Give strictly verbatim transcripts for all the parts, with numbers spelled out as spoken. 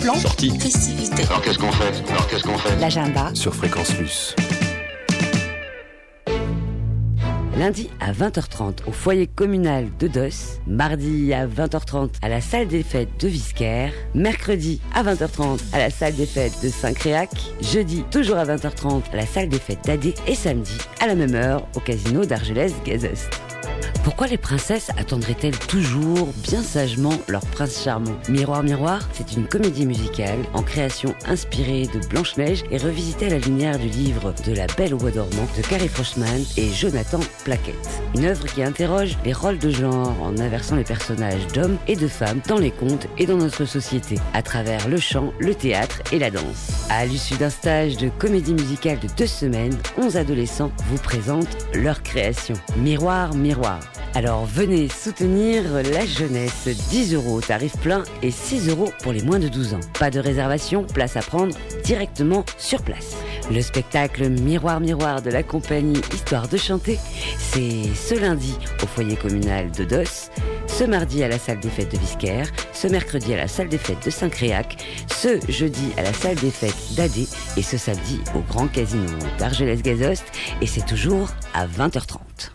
plan, sortie, festivité. Alors qu'est-ce qu'on fait Alors qu'est-ce qu'on fait L'agenda sur Fréquence Luce. Lundi à vingt heures trente au foyer communal de Doss, mardi à vingt heures trente à la salle des fêtes de Visquère, mercredi à vingt heures trente à la salle des fêtes de Saint-Créac, jeudi toujours à vingt heures trente à la salle des fêtes d'Adé et samedi à la même heure au casino d'Argelès-Gazost. Pourquoi les princesses attendraient-elles toujours bien sagement leur prince charmant ? Miroir, miroir, c'est une comédie musicale en création inspirée de Blanche-Neige et revisitée à la lumière du livre de La Belle au bois dormant de Carrie Froschman et Jonathan Plaquette. Une œuvre qui interroge les rôles de genre en inversant les personnages d'hommes et de femmes dans les contes et dans notre société, à travers le chant, le théâtre et la danse. À l'issue d'un stage de comédie musicale de deux semaines, onze adolescents vous présentent leur création. Miroir, miroir. Alors venez soutenir la jeunesse, dix euros tarif plein et six euros pour les moins de douze ans. Pas de réservation, place à prendre directement sur place. Le spectacle Miroir Miroir de la compagnie Histoire de chanter, c'est ce lundi au foyer communal de Doss, ce mardi à la salle des fêtes de Visquère, ce mercredi à la salle des fêtes de Saint-Créac, ce jeudi à la salle des fêtes d'Adé et ce samedi au grand casino d'Argelès-Gazost et c'est toujours à vingt heures trente.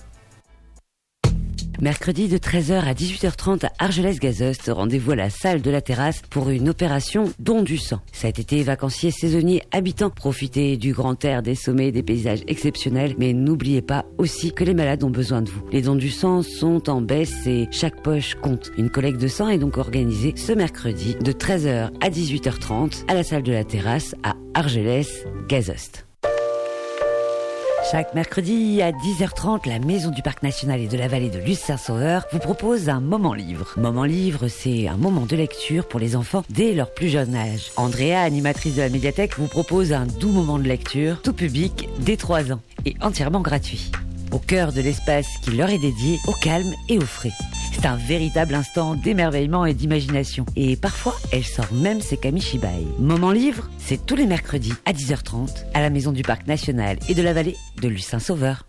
Mercredi de treize heures à dix-huit heures trente à Argelès-Gazost, rendez-vous à la salle de la terrasse pour une opération don du sang. Cet été, vacanciers, saisonniers, habitants, profitez du grand air, des sommets, des paysages exceptionnels, mais n'oubliez pas aussi que les malades ont besoin de vous. Les dons du sang sont en baisse et chaque poche compte. Une collecte de sang est donc organisée ce mercredi de treize heures à dix-huit heures trente à la salle de la terrasse à Argelès-Gazost. Chaque mercredi à dix heures trente, la Maison du Parc National et de la Vallée de Luce-Saint-Sauveur vous propose un moment livre. Moment livre, c'est un moment de lecture pour les enfants dès leur plus jeune âge. Andrea, animatrice de la médiathèque, vous propose un doux moment de lecture, tout public, dès trois ans, et entièrement gratuit. Au cœur de l'espace qui leur est dédié, au calme et au frais. C'est un véritable instant d'émerveillement et d'imagination. Et parfois, elle sort même ses kamishibai. Moment livre, c'est tous les mercredis à dix heures trente à la Maison du Parc National et de la Vallée de Luce-Saint-Sauveur.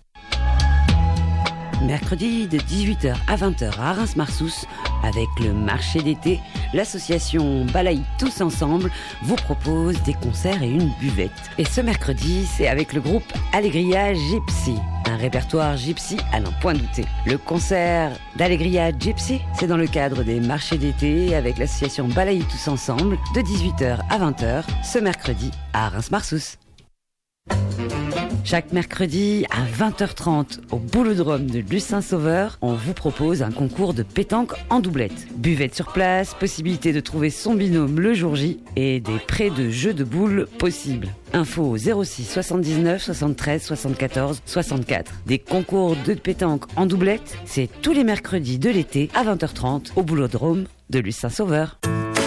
Mercredi de dix-huit heures à vingt heures à Reims-Marsous, avec le marché d'été, l'association Balaï Tous Ensemble vous propose des concerts et une buvette. Et ce mercredi, c'est avec le groupe Allegria Gypsy. Un répertoire gypsy à n'en point douter. Le concert d'Allegria Gypsy, c'est dans le cadre des marchés d'été avec l'association Balaï Tous Ensemble de dix-huit heures à vingt heures ce mercredi à Reims-Marsous. Chaque mercredi à vingt heures trente au Boulodrome de Luce-Saint-Sauveur, on vous propose un concours de pétanque en doublette. Buvette sur place, possibilité de trouver son binôme le jour J et des prêts de jeux de boules possibles. Info au zéro six soixante-dix-neuf soixante-treize soixante-quatorze soixante-quatre. Des concours de pétanque en doublette, c'est tous les mercredis de l'été à vingt heures trente au Boulodrome de Luce-Saint-Sauveur.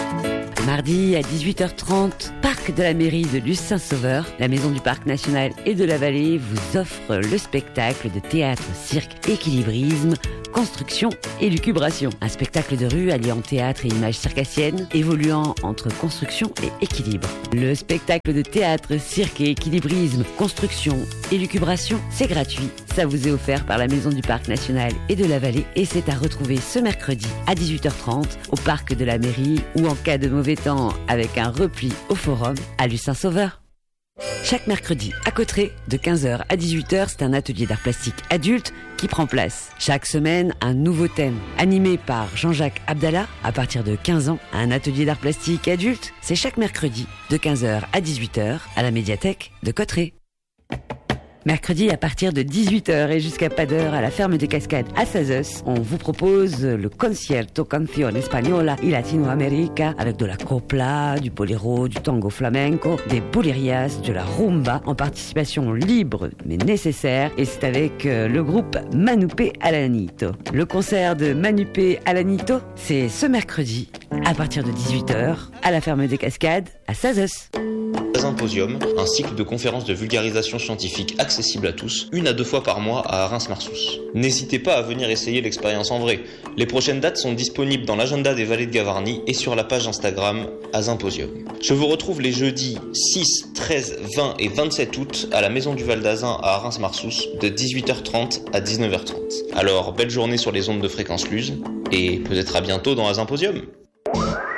Mardi à dix-huit heures trente, parc de la mairie de Luce-Saint-Sauveur, la Maison du Parc National et de la Vallée vous offre le spectacle de théâtre, cirque, équilibrisme, construction et lucubration. Un spectacle de rue alliant théâtre et images circassiennes, évoluant entre construction et équilibre. Le spectacle de théâtre, cirque et équilibrisme, construction et lucubration, c'est gratuit. Ça vous est offert par la Maison du Parc National et de la Vallée et c'est à retrouver ce mercredi à dix-huit heures trente au parc de la mairie ou en cas de mauvais temps avec un repli au forum à Luce-Saint-Sauveur. Chaque mercredi à Cauterets, de quinze heures à dix-huit heures, c'est un atelier d'art plastique adulte qui prend place. Chaque semaine, un nouveau thème. Animé par Jean-Jacques Abdallah, à partir de quinze ans, un atelier d'art plastique adulte, c'est chaque mercredi, de quinze heures à dix-huit heures, à la médiathèque de Cauterets. Mercredi, à partir de dix-huit heures et jusqu'à pas d'heure, à la ferme des Cascades à Sazos, on vous propose le Concierto Canción Española y Latinoamérica avec de la copla, du boléro, du tango flamenco, des bolerias, de la rumba en participation libre mais nécessaire et c'est avec euh, le groupe Manupé Alanito. Le concert de Manupé Alanito, c'est ce mercredi à partir de dix-huit heures à la ferme des Cascades à Sazos. Symposium, un cycle de conférences de vulgarisation scientifique accessible à tous, une à deux fois par mois à Reims-Marsous. N'hésitez pas à venir essayer l'expérience en vrai. Les prochaines dates sont disponibles dans l'agenda des Vallées de Gavarnie et sur la page Instagram à Symposium. Je vous retrouve les jeudis six, treize, vingt et vingt-sept août à la Maison du Val d'Azun à Reims-Marsous de dix-huit heures trente à dix-neuf heures trente. Alors, belle journée sur les ondes de Fréquence Luce et peut-être à bientôt dans un Symposium.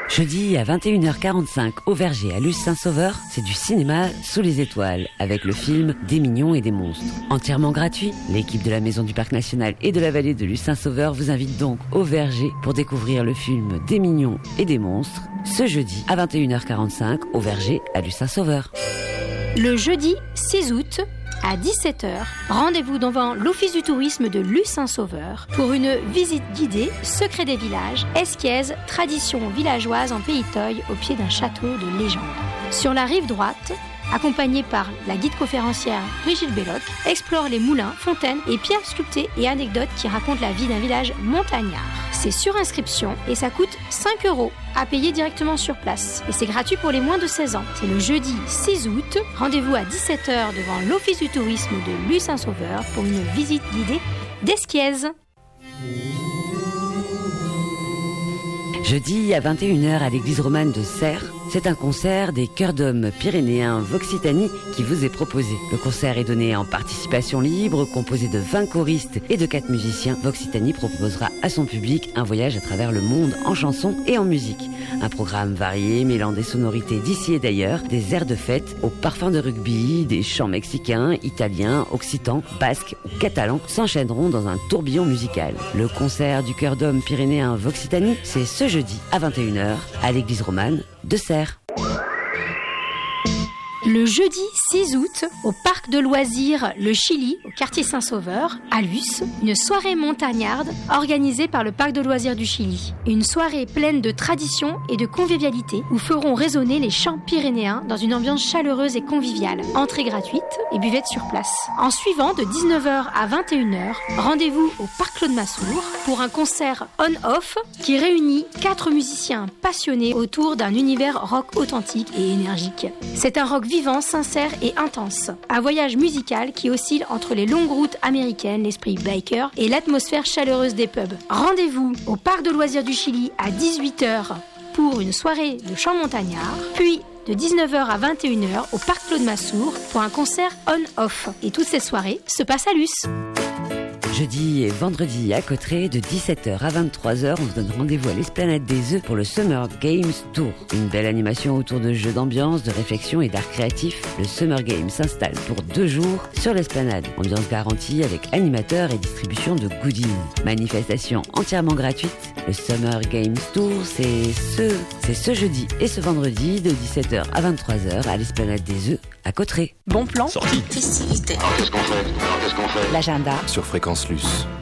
Jeudi à vingt et une heures quarante-cinq au Verger à Luce-Saint-Sauveur, c'est du cinéma sous les étoiles avec le film Des mignons et des monstres. Entièrement gratuit, l'équipe de la Maison du Parc National et de la Vallée de Luce-Saint-Sauveur vous invite donc au Verger pour découvrir le film Des mignons et des monstres ce jeudi à vingt et une heures quarante-cinq au Verger à Luce-Saint-Sauveur. Le jeudi six août à dix-sept heures, rendez-vous devant l'Office du tourisme de Luce-Saint-Sauveur pour une visite guidée Secret des villages, Esquiez, tradition villageoise en Pays Toy au pied d'un château de légende. Sur la rive droite, accompagnée par la guide conférencière Brigitte Belloc, explore les moulins, fontaines et pierres sculptées et anecdotes qui racontent la vie d'un village montagnard. C'est sur inscription et ça coûte cinq euros à payer directement sur place. Et c'est gratuit pour les moins de seize ans. C'est le jeudi six août. Rendez-vous à dix-sept heures devant l'Office du tourisme de Luce-Saint-Sauveur pour une visite guidée d'Esquiez. Jeudi à vingt et une heures à l'église romane de Serres, c'est un concert des chœurs d'hommes pyrénéens Voxitanie qui vous est proposé. Le concert est donné en participation libre, composé de vingt choristes et de quatre musiciens. Voxitanie proposera à son public un voyage à travers le monde en chansons et en musique. Un programme varié mêlant des sonorités d'ici et d'ailleurs, des airs de fête au parfum de rugby, des chants mexicains, italiens, occitans, basques ou catalans s'enchaîneront dans un tourbillon musical. Le concert du chœur d'hommes pyrénéens Voxitanie, c'est ce jeudi à vingt et une heures à l'église romane de Serres. Le jeudi six août, au parc de loisirs Le Chili, au quartier Saint-Sauveur, à Luce, une soirée montagnarde organisée par le parc de loisirs du Chili. Une soirée pleine de traditions et de convivialité où feront résonner les chants pyrénéens dans une ambiance chaleureuse et conviviale. Entrée gratuite et buvette sur place. En suivant, de dix-neuf heures à vingt et une heures, rendez-vous au parc Claude Massour pour un concert on-off qui réunit quatre musiciens passionnés autour d'un univers rock authentique et énergique. C'est un rock vivant, sincère et intense. Un voyage musical qui oscille entre les longues routes américaines, l'esprit biker et l'atmosphère chaleureuse des pubs. Rendez-vous au parc de loisirs du Chili à dix-huit heures pour une soirée de chants montagnards, puis de dix-neuf heures à vingt et une heures au parc Claude Massour pour un concert on-off. Et toutes ces soirées se passent à Luce. Jeudi et vendredi à Cauterets, de dix-sept heures à vingt-trois heures, on se donne rendez-vous à l'Esplanade des Œufs pour le Summer Games Tour. Une belle animation autour de jeux d'ambiance, de réflexion et d'art créatif. Le Summer Games s'installe pour deux jours sur l'Esplanade. Ambiance garantie avec animateurs et distribution de goodies. Manifestation entièrement gratuite. Le Summer Games Tour, c'est ce, c'est ce jeudi et ce vendredi de dix-sept heures à vingt-trois heures à l'Esplanade des Œufs à Cauterets. Bon plan. Sortie. Festivité. Alors qu'est-ce qu'on fait Alors qu'est-ce qu'on fait L'agenda sur Fréquence Luce.